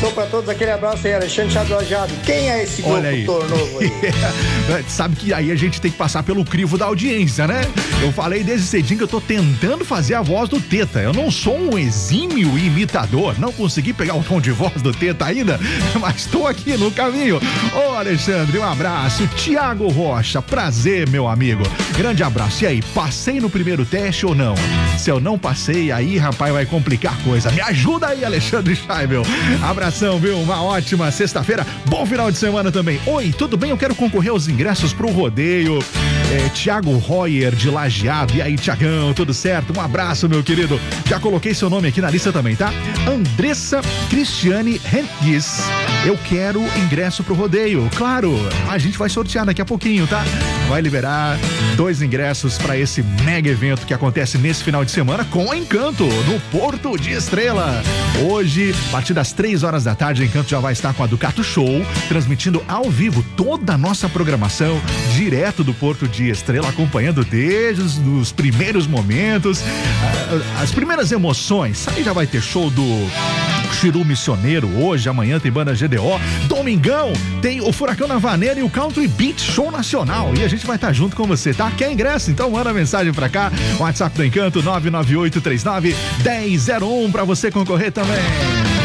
Show pra todos, aquele abraço aí, Alexandre Chadrajado. Quem é esse locutor novo aí? Sabe que aí a gente tem que passar pelo crivo da audiência, né? Eu falei desde cedinho que eu tô tentando fazer a voz do Teta. Eu não sou um exímio imitador, não consegui pegar o tom de voz do Teta ainda, mas tô aqui no caminho. Ô Alexandre, um abraço. Tiago Rocha, prazer, meu amigo. Grande abraço. E aí, passei no primeiro teste ou não? Se eu não passei, aí, rapaz, vai complicar a coisa. Me ajuda aí, Alexandre Scheibel. Abração, viu? Uma ótima sexta-feira. Bom final de semana também. Oi, tudo bem? Eu quero concorrer aos ingressos pro rodeio. Tiago Royer, de Lajeado. E aí, Tiagão, tudo certo? Um abraço, meu querido. Já coloquei seu nome aqui na lista também, tá? Andressa Cristiane Henriques. Eu quero ingresso pro rodeio. Claro, a gente vai sortear daqui a pouquinho, tá? Vai liberar 2 ingressos para esse mega evento que acontece nesse final de semana com Encanto, no Porto de Estrela. Hoje, a partir das 3 horas da tarde, Encanto já vai estar com a Ducato Show, transmitindo ao vivo toda a nossa programação, direto do Porto de Estrela, acompanhando desde os primeiros momentos, as primeiras emoções. Aí já vai ter show do Chiru Missioneiro hoje, amanhã tem banda GDO, domingão tem o Furacão na Vaneira e o Country Beat Show Nacional, e a gente vai estar junto com você, tá? Quer ingresso? Então manda mensagem pra cá, WhatsApp do Encanto 99839-1001 pra você concorrer também.